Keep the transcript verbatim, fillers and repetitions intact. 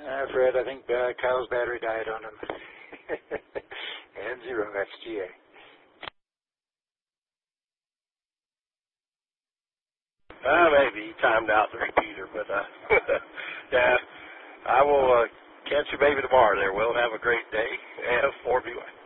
Uh, Fred, I think uh, Kyle's battery died on him. And zero X G A. Uh, maybe he timed out the repeater, but uh, yeah, I will uh, catch you maybe tomorrow there. Will have a great day and four B Y.